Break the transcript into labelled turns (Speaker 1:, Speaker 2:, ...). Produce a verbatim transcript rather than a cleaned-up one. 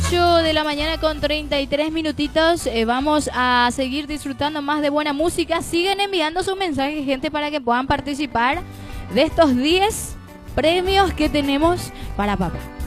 Speaker 1: ocho de la mañana con treinta y tres minutitos. Eh, vamos a seguir disfrutando más de buena música. Siguen enviando sus mensajes, gente, para que puedan participar de estos diez premios que tenemos para papá.